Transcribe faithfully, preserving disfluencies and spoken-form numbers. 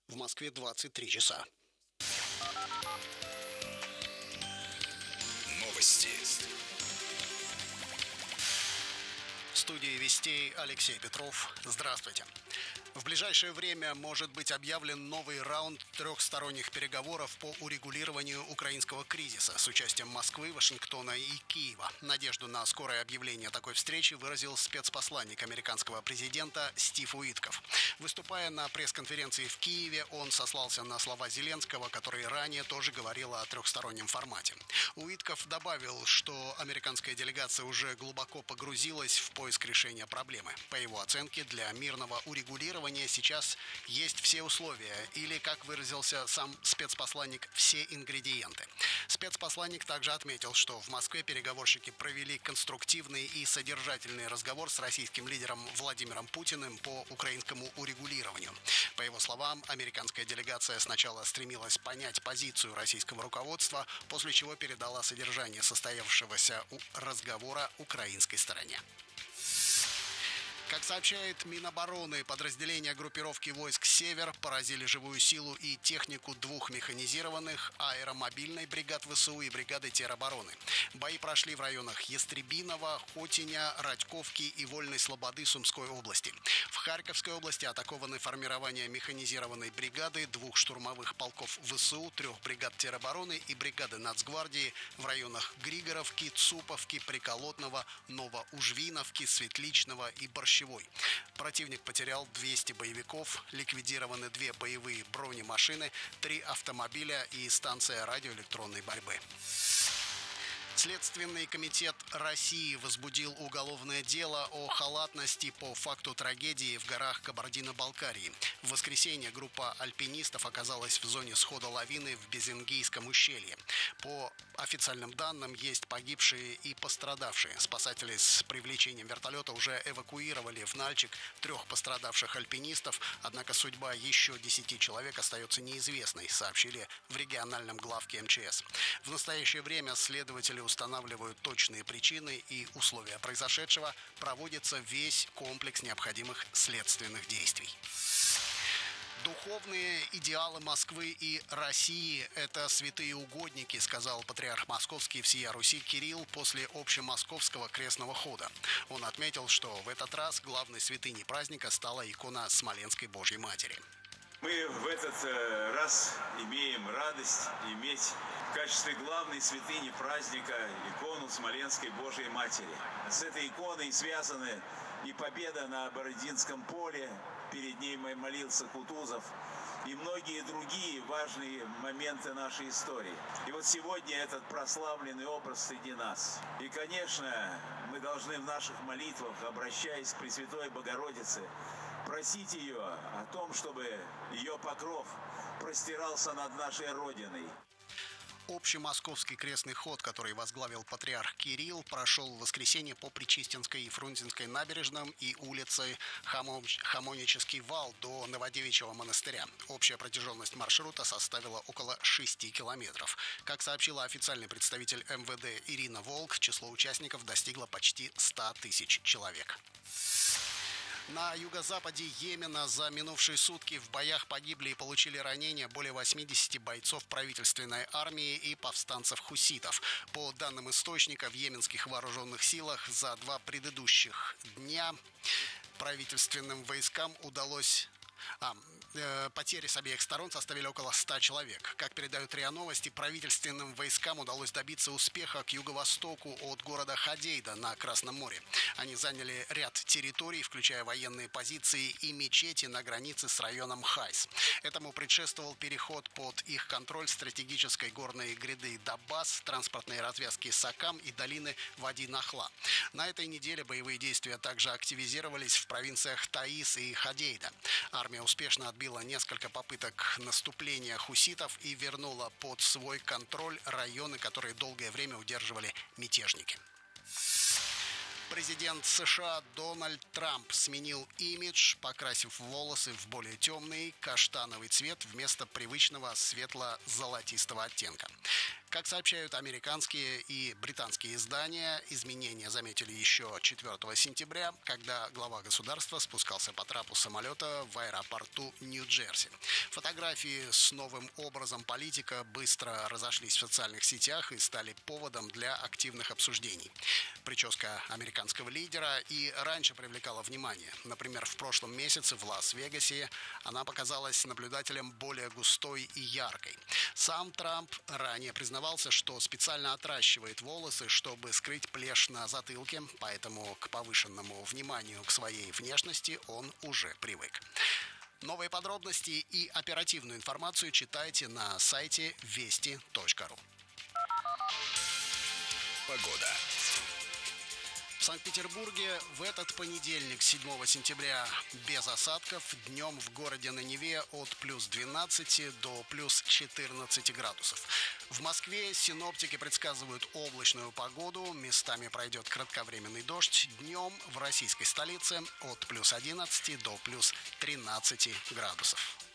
В Москве двадцать три часа. Новости. В студии Вестей Алексей Петров. Здравствуйте. В ближайшее время может быть объявлен новый раунд трехсторонних переговоров по урегулированию украинского кризиса с участием Москвы, Вашингтона и Киева. Надежду на скорое объявление такой встречи выразил спецпосланник американского президента Стив Уитков. Выступая на пресс-конференции в Киеве, он сослался на слова Зеленского, который ранее тоже говорил о трехстороннем формате. Уитков добавил, что американская делегация уже глубоко погрузилась в поиск решения проблемы. По его оценке, для мирного урегулирования сейчас есть все условия, или, как выразился сам спецпосланник, все ингредиенты. Спецпосланник также отметил, что в Москве переговорщики провели конструктивный и содержательный разговор с российским лидером Владимиром Путиным по украинскому урегулированию. По его словам, американская делегация сначала стремилась понять позицию российского руководства, после чего передала содержание состоявшегося разговора украинской стороне. Как сообщает Минобороны, подразделения группировки войск «Север» поразили живую силу и технику двух механизированных аэромобильной бригад ВСУ и бригады теробороны. Бои прошли в районах Ястребиного, Хотиня, Радьковки и Вольной Слободы Сумской области. В Харьковской области атакованы формирования механизированной бригады, двух штурмовых полков ВСУ, трех бригад теробороны и бригады Нацгвардии в районах Григоровки, Цуповки, Приколотного, Новоужвиновки, Светличного и Борщевой. Противник потерял двести боевиков, ликвидированы две боевые бронемашины, три автомобиля и станция радиоэлектронной борьбы. Следственный комитет России возбудил уголовное дело о халатности по факту трагедии в горах Кабардино-Балкарии. В воскресенье группа альпинистов оказалась в зоне схода лавины в Безингийском ущелье. По официальным данным, есть погибшие и пострадавшие. Спасатели с привлечением вертолета уже эвакуировали в Нальчик трех пострадавших альпинистов, однако судьба еще десяти человек остается неизвестной, сообщили в региональном главке эм че эс. В настоящее время следователи устанавливают точные причины и условия произошедшего, проводится весь комплекс необходимых следственных действий. Духовные идеалы Москвы и России – это святые угодники, сказал патриарх Московский всея Руси Кирилл после общемосковского крестного хода. Он отметил, что в этот раз главной святыней праздника стала икона Смоленской Божьей Матери. Мы в этот раз имеем радость иметь в качестве главной святыни праздника икону Смоленской Божьей Матери. С этой иконой связаны и победа на Бородинском поле, перед ней молился Кутузов, и многие другие важные моменты нашей истории. И вот сегодня этот прославленный образ среди нас. И, конечно, мы должны в наших молитвах, обращаясь к Пресвятой Богородице, просить ее о том, чтобы ее покров простирался над нашей Родиной. Общемосковский крестный ход, который возглавил патриарх Кирилл, прошел в воскресенье по Причистинской и Фрунзенской набережным и улице Хамонический вал до Новодевичьего монастыря. Общая протяженность маршрута составила около шести километров. Как сообщила официальный представитель эм вэ дэ Ирина Волк, число участников достигло почти ста тысяч человек. На юго-западе Йемена за минувшие сутки в боях погибли и получили ранения более восьмидесяти бойцов правительственной армии и повстанцев-хуситов. По данным источника, в йеменских вооруженных силах за два предыдущих дня правительственным войскам удалось... А, э, потери с обеих сторон составили около ста человек. Как передают РИА Новости, правительственным войскам удалось добиться успеха к юго-востоку от города Ходейда на Красном море. Они заняли ряд территорий, включая военные позиции и мечети на границе с районом Хайс. Этому предшествовал переход под их контроль стратегической горной гряды Дабас, транспортные развязки Сакам и долины Вади-Нахла. На этой неделе боевые действия также активизировались в провинциях Таис и Ходейда. Армия успешно отбила несколько попыток наступления хуситов и вернула под свой контроль районы, которые долгое время удерживали мятежники. Президент США Дональд Трамп сменил имидж, покрасив волосы в более темный каштановый цвет вместо привычного светло-золотистого оттенка. Как сообщают американские и британские издания, изменения заметили еще четвёртого сентября, когда глава государства спускался по трапу самолета в аэропорту Нью-Джерси. Фотографии с новым образом политика быстро разошлись в социальных сетях и стали поводом для активных обсуждений. Прическа американского лидера и раньше привлекала внимание. Например, в прошлом месяце в Лас-Вегасе она показалась наблюдателям более густой и яркой. Сам Трамп ранее признавался, что специально отращивает волосы, чтобы скрыть плешь на затылке, поэтому к повышенному вниманию к своей внешности он уже привык. Новые подробности и оперативную информацию читайте на сайте вести точка ру. Погода. В Санкт-Петербурге в этот понедельник, седьмого сентября, без осадков. Днем в городе на Неве от плюс двенадцати до плюс четырнадцати градусов. В Москве синоптики предсказывают облачную погоду. Местами пройдет кратковременный дождь. Днем в российской столице от плюс одиннадцати до плюс тринадцати градусов.